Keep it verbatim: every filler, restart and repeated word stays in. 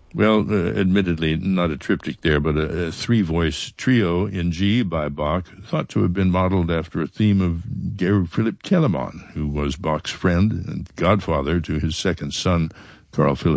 Well, uh, admittedly, not a triptych there, but a, a three-voice trio in G by Bach, thought to have been modeled after a theme of Georg Philipp Telemann, who was Bach's friend and godfather to his second son, Carl Philipp